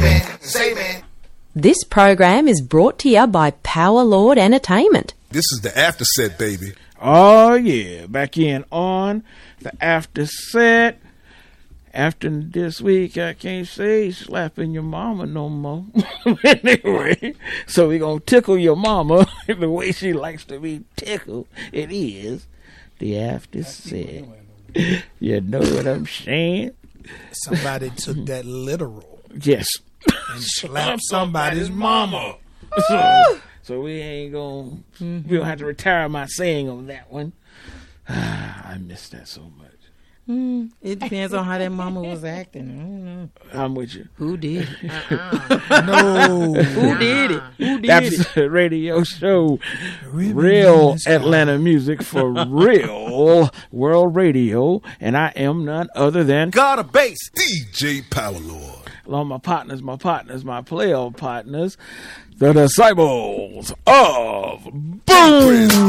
This program is brought to you by Power Lord Entertainment. This is the after set, baby. Oh, yeah. Back in on the after set. After this week, I can't say slapping your mama no more. Anyway, so we're going to tickle your mama the way she likes to be tickled. It is the after set. You know what I'm saying? Somebody took that literal. Yes. And slapped somebody's mama. So we ain't going to, we don't have to retire my saying on that one. I miss that so much. It depends on how that mama was acting. I don't know. I'm with you. Who did it? No. Who did it? Who did That's it? the radio show. Real Atlanta music for real world radio. And I am none other than God of bass, DJ Power Lord. along my partners, my playoff partners, the disciples of Boom.